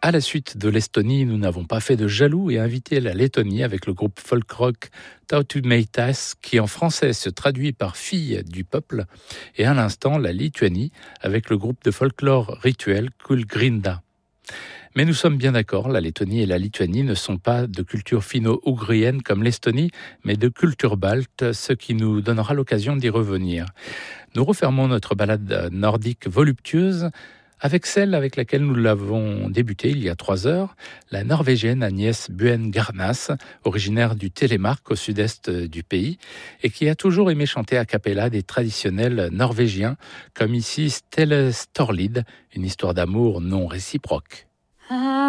À la suite de l'Estonie, nous n'avons pas fait de jaloux et invité la Lettonie avec le groupe folk-rock Tautumeitas, qui en français se traduit par fille du peuple, et à l'instant la Lituanie avec le groupe de folklore rituel Kulgrinda. Mais nous sommes bien d'accord, la Lettonie et la Lituanie ne sont pas de culture finno-ougrienne comme l'Estonie, mais de culture balte, ce qui nous donnera l'occasion d'y revenir. Nous refermons notre balade nordique voluptueuse avec celle avec laquelle nous l'avons débutée il y a 3 heures, la Norvégienne Agnès Buen-Garnas, originaire du Télémark au sud-est du pays, et qui a toujours aimé chanter a cappella des traditionnels norvégiens, comme ici Stelle Storlid, une histoire d'amour non réciproque.